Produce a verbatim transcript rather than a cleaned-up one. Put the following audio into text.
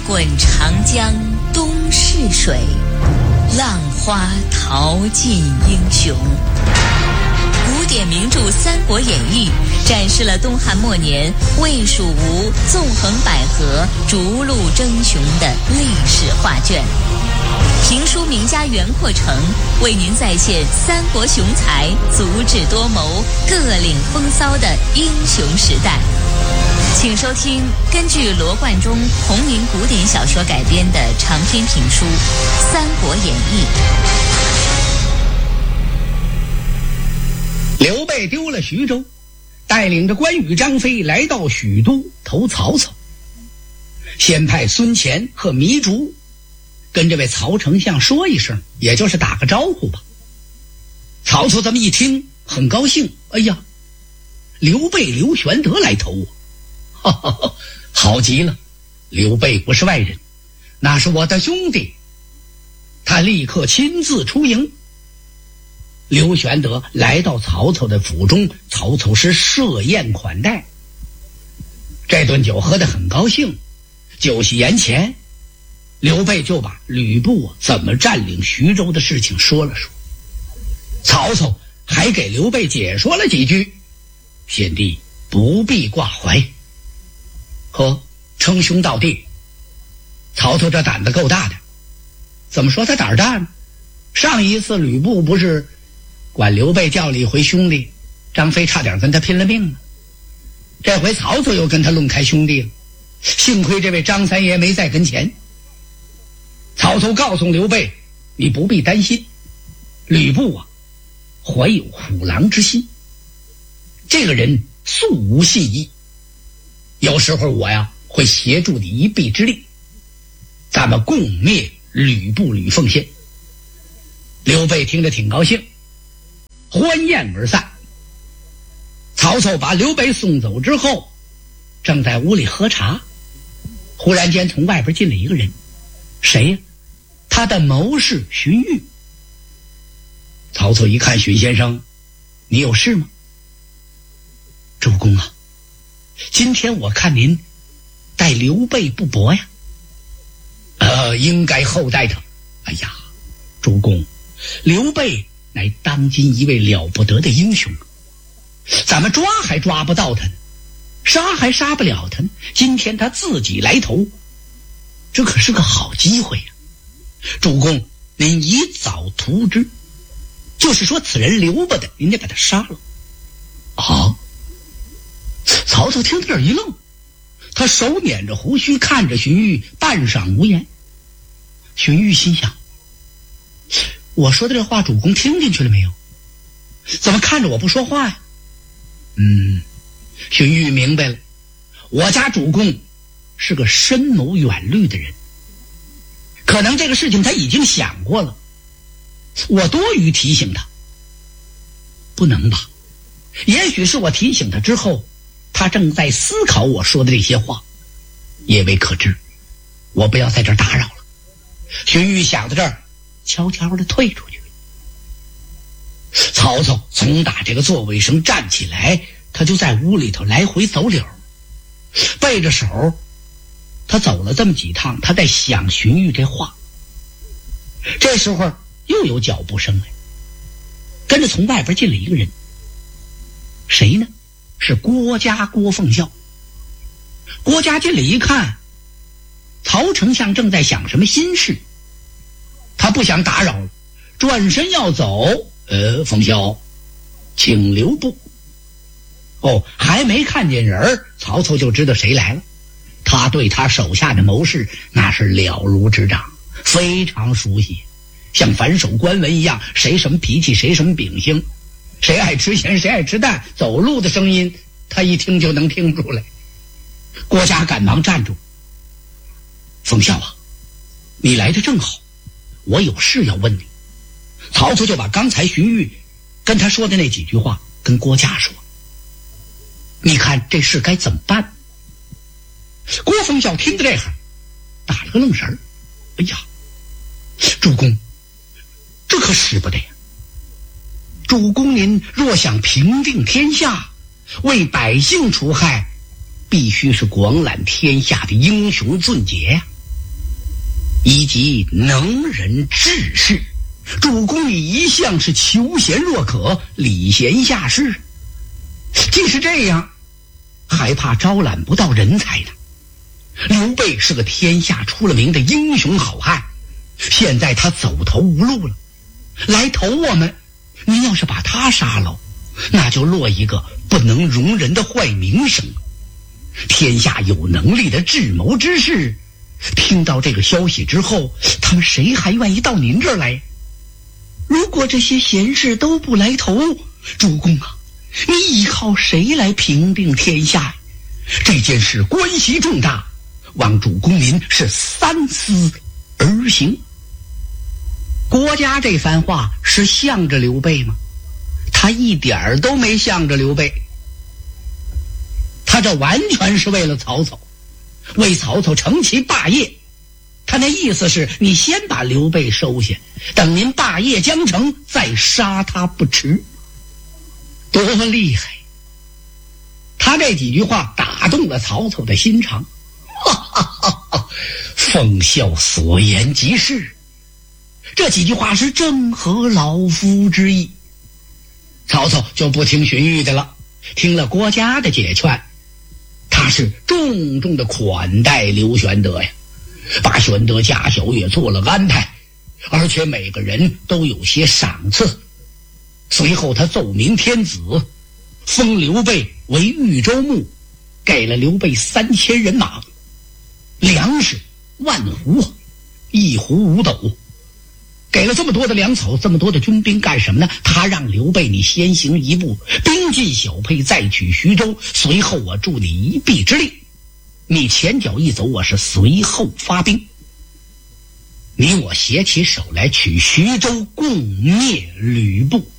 滚长江东逝水，浪花淘尽英雄。古典名著《三国演义》展示了东汉末年魏蜀吴纵横捭阖、逐鹿争雄的历史画卷。评书名家袁阔成为您再现三国雄才足智多谋、各领风骚的英雄时代。请收听根据罗贯中同名古典小说改编的长篇评书《三国演义》。 刘备丢了徐州，带领着关羽、张飞来到许都投曹操。先派孙乾和糜竺跟这位曹丞相说一声，也就是打个招呼吧。曹操这么一听很高兴，哎呀，刘备刘玄德来投啊，哈哈哈，好极了，刘备不是外人，那是我的兄弟。他立刻亲自出营。刘玄德来到曹操的府中，曹操是设宴款待。这顿酒喝得很高兴，酒席宴前，刘备就把吕布怎么占领徐州的事情说了说。曹操还给刘备解说了几句，贤弟不必挂怀。呵，称兄道弟，曹操这胆子够大的。怎么说他胆儿大呢？上一次吕布不是管刘备叫了一回兄弟，张飞差点跟他拼了命了。这回曹操又跟他论开兄弟了，幸亏这位张三爷没在跟前。曹操告诉刘备，你不必担心，吕布啊怀有虎狼之心，这个人素无信义，有时候我呀会协助你一臂之力，咱们共灭吕布吕奉先。刘备听着挺高兴，欢宴而散。曹操把刘备送走之后，正在屋里喝茶，忽然间从外边进了一个人。谁呀？他的谋士荀彧。曹操一看，荀先生，你有事吗？主公啊，今天我看您待刘备不薄呀。呃，应该厚待他。哎呀，主公，刘备乃当今一位了不得的英雄，咱们抓还抓不到他呢，杀还杀不了他呢。今天他自己来投，这可是个好机会呀！主公，您以早图之，就是说此人刘备的，您得把他杀了。啊！曹操听到这儿一愣，他手捻着胡须看着荀彧，半晌无言。荀彧心想，我说的这话主公听进去了没有？怎么看着我不说话呀？嗯，荀彧明白了，我家主公是个深谋远虑的人，可能这个事情他已经想过了，我多余提醒他。不能吧？也许是我提醒他之后，他正在思考我说的这些话，也未可知。我不要在这儿打扰了。荀彧想到这儿，悄悄地退出去了。曹操从打这个座位上站起来，他就在屋里头来回走柳，背着手，他走了这么几趟，他在想荀彧这话。这时候又有脚步声来，跟着从外边进了一个人。谁呢？是郭嘉郭奉孝。郭嘉进来一看，曹丞相正在想什么心事，他不想打扰了，转身要走。呃，奉孝，请留步。哦，还没看见人，曹操就知道谁来了。他对他手下的谋士那是了如指掌，非常熟悉，像反手关文一样，谁什么脾气，谁什么秉性，谁爱吃咸，谁爱吃淡，走路的声音他一听就能听出来。郭嘉赶忙站住。奉孝啊，你来的正好，我有事要问你。曹操就把刚才荀彧跟他说的那几句话跟郭嘉说，你看这事该怎么办？郭奉孝听到这行打了个愣神儿，哎呀，主公，这可使不得呀！主公您若想平定天下，为百姓除害，必须是广揽天下的英雄俊杰呀！ 以及能人志士。主公你一向是求贤若渴，礼贤下士，既是这样，还怕招揽不到人才呢？刘备是个天下出了名的英雄好汉，现在他走投无路了，来投我们，您要是把他杀了，那就落一个不能容人的坏名声。天下有能力的智谋之士，听到这个消息之后，他们谁还愿意到您这儿来？如果这些贤士都不来投，主公啊，你依靠谁来平定天下？这件事关系重大，望主公您是三思而行。国家这番话是向着刘备吗？他一点儿都没向着刘备，他这完全是为了曹操，为曹操成其霸业。他那意思是，你先把刘备收下，等您霸业将成，再杀他不迟。多厉害！他这几句话打动了曹操的心肠。哈哈哈哈，奉孝所言极是，这几句话是正合老夫之意。曹操就不听荀彧的了，听了郭嘉的解劝，他是重重的款待刘玄德呀，把玄德家小也做了安排，而且每个人都有些赏赐。随后他奏明天子，封刘备为豫州牧，给了刘备三千人马，粮食万斛，一斛五斗。给了这么多的粮草，这么多的军兵干什么呢？他让刘备你先行一步，兵进小沛，再取徐州，随后我助你一臂之力，你前脚一走，我是随后发兵，你我携起手来取徐州，共灭吕布。